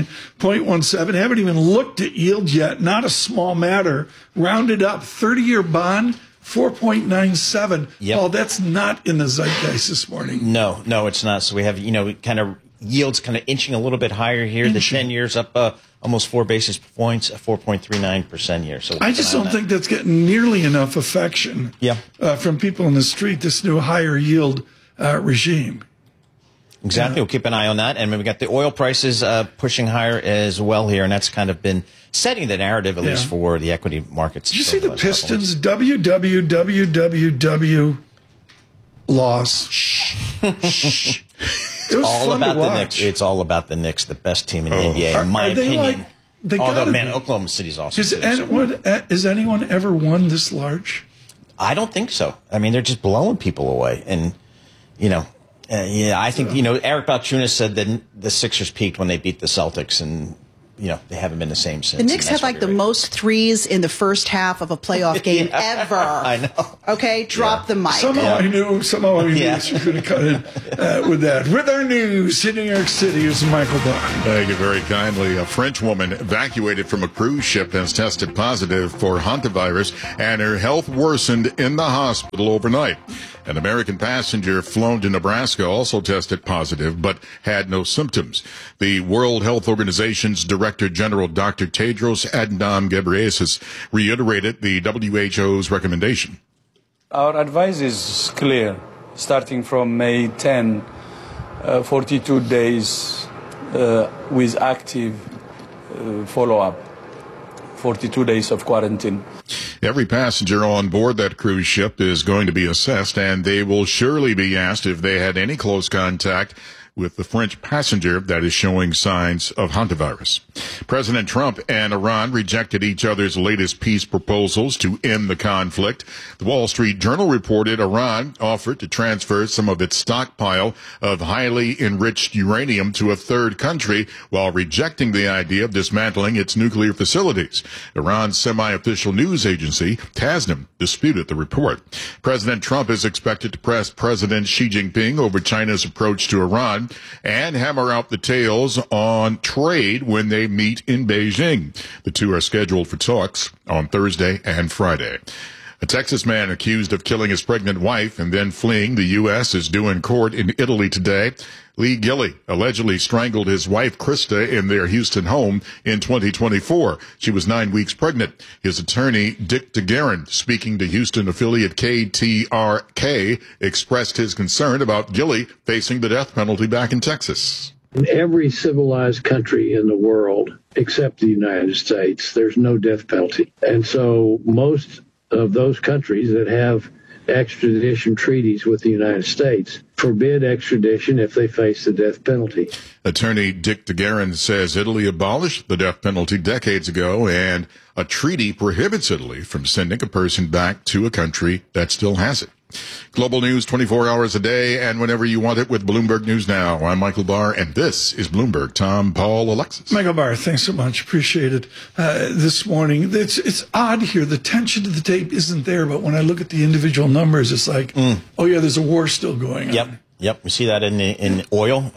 18.17. Haven't even looked at yield yet. Not a small matter. Rounded up, 30-year bond, 4.97. Yep. Paul, that's not in the zeitgeist this morning. No, it's not. So we have, kind of yields kind of inching a little bit higher here. The 10 years up almost 4 basis points, 4.39% here. So I just don't think that's getting nearly enough affection from people in the street, this new higher yield regime. Exactly. We'll keep an eye on that. And we got the oil prices pushing higher as well here, and that's kind of been setting the narrative, at least for the equity markets. Did you see the Pistons? WWWWW loss. It was all about the Knicks. It's all about the Knicks, the best team in the NBA, in my opinion. Oklahoma City's awesome. Has anyone ever won this large? I don't think so. I mean, they're just blowing people away. And, I think, Eric Balchunas said that the Sixers peaked when they beat the Celtics, and they haven't been the same since. The Knicks had like the most threes in the first half of a playoff game ever. I know. Okay, drop the mic. Somehow I knew you could have cut in with that. With our news in New York City is Michael Barr. Thank you very kindly. A French woman evacuated from a cruise ship has tested positive for hantavirus, and her health worsened in the hospital overnight. An American passenger flown to Nebraska also tested positive, but had no symptoms. The World Health Organization's Director General, Dr. Tedros Adhanom Ghebreyesus, reiterated the WHO's recommendation. Our advice is clear. Starting from May 10, 42 days with active follow-up, 42 days of quarantine. Every passenger on board that cruise ship is going to be assessed, and they will surely be asked if they had any close contact with the French passenger that is showing signs of hantavirus. President Trump and Iran rejected each other's latest peace proposals to end the conflict. The Wall Street Journal reported Iran offered to transfer some of its stockpile of highly enriched uranium to a third country while rejecting the idea of dismantling its nuclear facilities. Iran's semi-official news agency, Tasnim, disputed the report. President Trump is expected to press President Xi Jinping over China's approach to Iran and hammer out the details on trade when they meet in Beijing. The two are scheduled for talks on Thursday and Friday. A Texas man accused of killing his pregnant wife and then fleeing the U.S. is due in court in Italy today. Lee Gilley allegedly strangled his wife, Krista, in their Houston home in 2024. She was 9 weeks pregnant. His attorney, Dick DeGuerin, speaking to Houston affiliate KTRK, expressed his concern about Gilley facing the death penalty back in Texas. In every civilized country in the world, except the United States, there's no death penalty. And so most of those countries that have extradition treaties with the United States forbid extradition if they face the death penalty. Attorney Dick DeGuerin says Italy abolished the death penalty decades ago, and a treaty prohibits Italy from sending a person back to a country that still has it. Global news 24 hours a day and whenever you want it with Bloomberg News Now. I'm Michael Barr, and this is Bloomberg. Tom, Paul, Alexis. Michael Barr, thanks so much. Appreciate it. This morning, it's odd here. The tension to the tape isn't there, but when I look at the individual numbers, it's like, oh yeah, there's a war still going on. Yep. We see that in oil,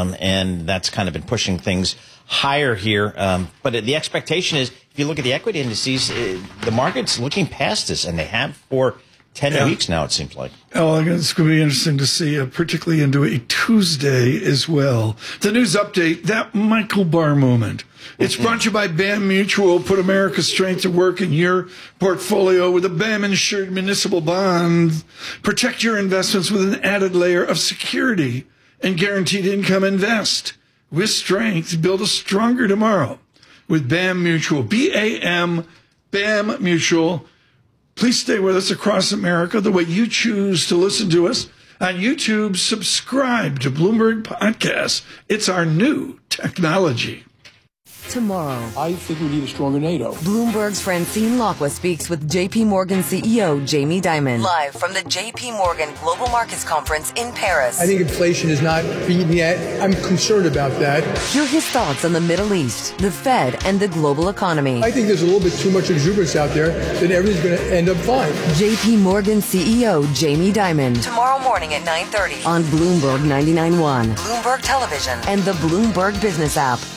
and that's kind of been pushing things higher here. But the expectation is, if you look at the equity indices, the market's looking past this, and they have for 10 weeks now, it seems like. Oh, it's going to be interesting to see, particularly into a Tuesday as well. The news update, that Michael Barr moment. It's brought to you by BAM Mutual. Put America's strength to work in your portfolio with a BAM-insured municipal bond. Protect your investments with an added layer of security and guaranteed income. Invest with strength. Build a stronger tomorrow with BAM Mutual. BAM, BAM Mutual. Please stay with us across America the way you choose to listen to us. On YouTube, subscribe to Bloomberg Podcasts. It's our new technology. Tomorrow, I think we need a stronger NATO. Bloomberg's Francine Lacqua speaks with J.P. Morgan CEO Jamie Dimon. Live from the J.P. Morgan Global Markets Conference in Paris. I think inflation is not beaten yet. I'm concerned about that. Hear his thoughts on the Middle East, the Fed, and the global economy. I think there's a little bit too much exuberance out there that everything's going to end up fine. J.P. Morgan CEO Jamie Dimon. Tomorrow morning at 9:30 on Bloomberg 99.1, Bloomberg Television, and the Bloomberg Business app.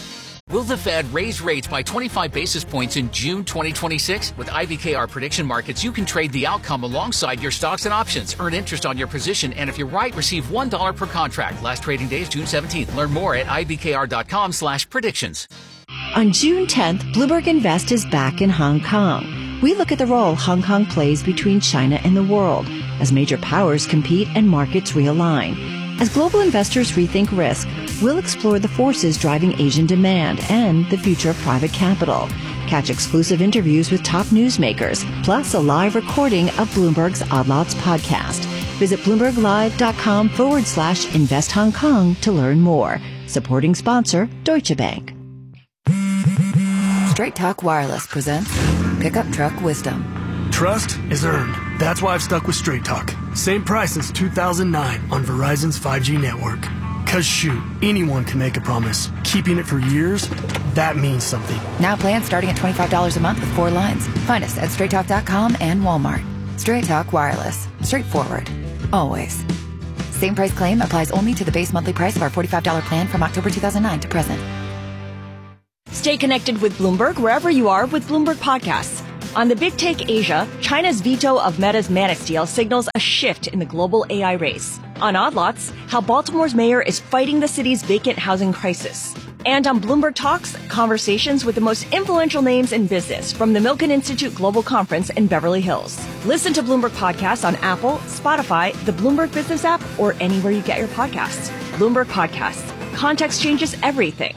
Will the Fed raise rates by 25 basis points in June 2026? With IBKR Prediction Markets, you can trade the outcome alongside your stocks and options. Earn interest on your position, and if you're right, receive $1 per contract. Last trading day is June 17th. Learn more at ibkr.com/predictions. On June 10th, Bloomberg Invest is back in Hong Kong. We look at the role Hong Kong plays between China and the world as major powers compete and markets realign. As global investors rethink risk, we'll explore the forces driving Asian demand and the future of private capital. Catch exclusive interviews with top newsmakers, plus a live recording of Bloomberg's Odd Lots podcast. Visit BloombergLive.com/Invest Hong Kong to learn more. Supporting sponsor, Deutsche Bank. Straight Talk Wireless presents Pickup Truck Wisdom. Trust is earned. That's why I've stuck with Straight Talk. Same price since 2009 on Verizon's 5G network. Cause shoot, anyone can make a promise. Keeping it for years, that means something. Now plans starting at $25 a month with 4 lines. Find us at straighttalk.com and Walmart. Straight Talk Wireless. Straightforward. Always. Same price claim applies only to the base monthly price of our $45 plan from October 2009 to present. Stay connected with Bloomberg wherever you are with Bloomberg Podcasts. On the Big Take Asia, China's veto of Meta's Manus deal signals a shift in the global AI race. On Odd Lots, how Baltimore's mayor is fighting the city's vacant housing crisis. And on Bloomberg Talks, conversations with the most influential names in business from the Milken Institute Global Conference in Beverly Hills. Listen to Bloomberg Podcasts on Apple, Spotify, the Bloomberg Business app, or anywhere you get your podcasts. Bloomberg Podcasts. Context changes everything.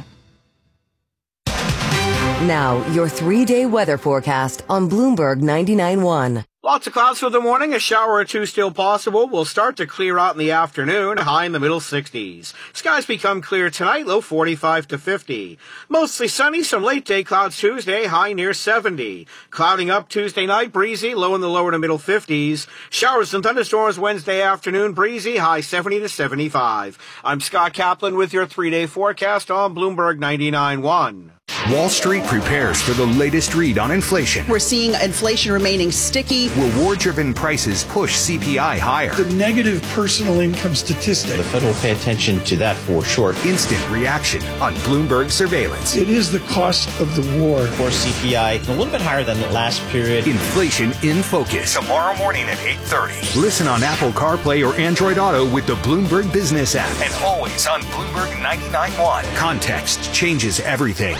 Now, your 3-day weather forecast on Bloomberg 99.1. Lots of clouds for the morning. A shower or two still possible. Will start to clear out in the afternoon. High in the middle 60s. Skies become clear tonight. Low 45 to 50. Mostly sunny. Some late day clouds Tuesday. High near 70. Clouding up Tuesday night. Breezy. Low in the lower to middle 50s. Showers and thunderstorms Wednesday afternoon. Breezy. High 70 to 75. I'm Scott Kaplan with your 3-day forecast on Bloomberg 99.1. Wall Street prepares for the latest read on inflation. We're seeing inflation remaining sticky. Reward-driven prices push CPI higher. The negative personal income statistic. The Fed will pay attention to that for sure. Instant reaction on Bloomberg surveillance. It is the cost of the war. For CPI, a little bit higher than the last period. Inflation in focus. Tomorrow morning at 8:30. Listen on Apple CarPlay or Android Auto with the Bloomberg Business app. And always on Bloomberg 99.1. Context changes everything.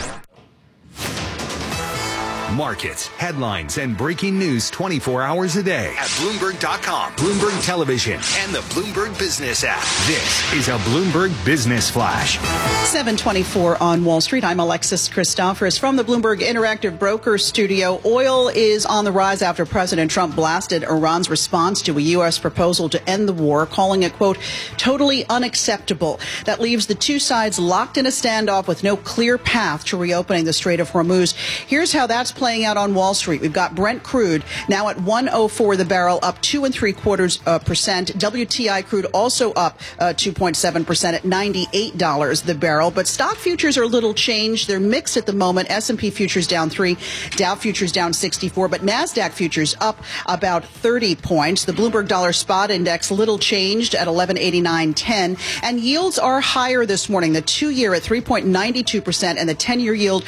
Markets, headlines, and breaking news 24 hours a day at Bloomberg.com, Bloomberg Television, and the Bloomberg Business app. This is a Bloomberg Business Flash. 7:24 on Wall Street. I'm Alexis Christoforous from the Bloomberg Interactive Broker Studio. Oil is on the rise after President Trump blasted Iran's response to a U.S. proposal to end the war, calling it, quote, totally unacceptable. That leaves the two sides locked in a standoff with no clear path to reopening the Strait of Hormuz. Here's how that's playing out on Wall Street. We've got Brent crude now at $104 the barrel, up 2.75%. WTI crude also up 2.7% at $98 the barrel. But stock futures are a little changed. They're mixed at the moment. S&P futures down 3, Dow futures down 64, but NASDAQ futures up about 30 points. The Bloomberg Dollar Spot Index little changed at 1189.10, and yields are higher this morning. The 2-year at 3.92% and the 10-year yield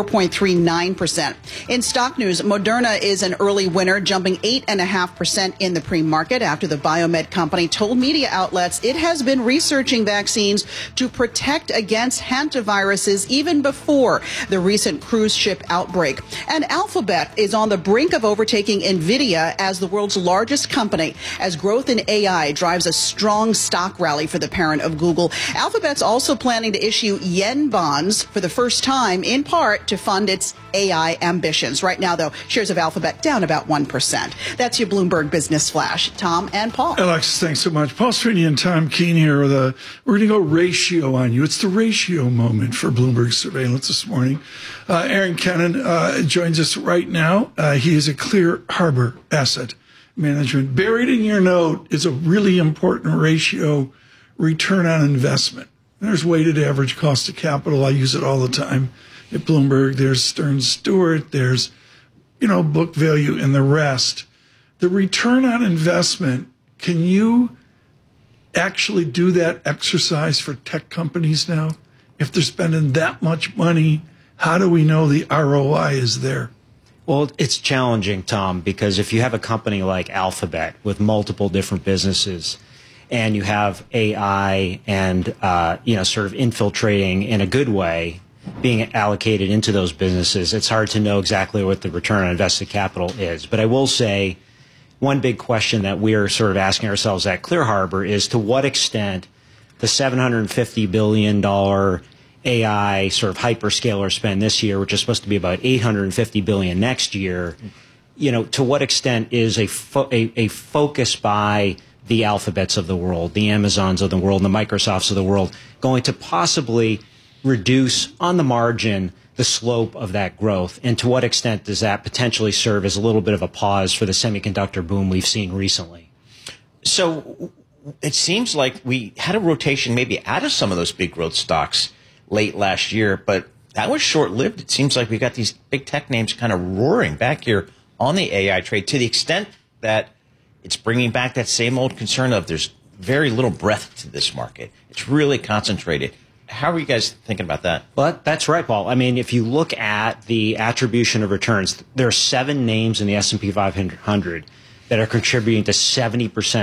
4.39%. In stock news, Moderna is an early winner, jumping 8.5% in the pre-market after the biomed company told media outlets it has been researching vaccines to protect against hantaviruses even before the recent cruise ship outbreak. And Alphabet is on the brink of overtaking NVIDIA as the world's largest company, as growth in AI drives a strong stock rally for the parent of Google. Alphabet's also planning to issue yen bonds for the first time, in part to fund its AI ambitions. Right now, though, shares of Alphabet down about 1%. That's your Bloomberg Business Flash. Tom and Paul. Alexis, thanks so much. Paul Sweeney and Tom Keene here. We're going to go ratio on you. It's the ratio moment for Bloomberg Surveillance this morning. Aaron Kennan joins us right now. He is a Clear Harbor Asset Management. Buried in your note is a really important ratio, return on investment. There's weighted average cost of capital. I use it all the time at Bloomberg. There's Stearns Stewart. There's, book value and the rest. The return on investment, can you actually do that exercise for tech companies now? If they're spending that much money How do we know the ROI is there? Well, it's challenging, Tom, because if you have a company like Alphabet with multiple different businesses and you have AI and, sort of infiltrating in a good way, being allocated into those businesses, it's hard to know exactly what the return on invested capital is. But I will say one big question that we're sort of asking ourselves at Clear Harbor is to what extent the $750 billion AI sort of hyperscaler spend this year, which is supposed to be about $850 billion next year, to what extent is a focus by the Alphabets of the world, the Amazons of the world, and the Microsofts of the world going to possibly reduce on the margin the slope of that growth? And to what extent does that potentially serve as a little bit of a pause for the semiconductor boom we've seen recently? So it seems like we had a rotation maybe out of some of those big growth stocks late last year, but that was short-lived. It seems like we got these big tech names kind of roaring back here on the AI trade to the extent that it's bringing back that same old concern of there's very little breadth to this market. It's really concentrated. How are you guys thinking about that? Well, that's right, Paul. I mean, if you look at the attribution of returns, there are 7 names in the S&P 500 that are contributing to 70%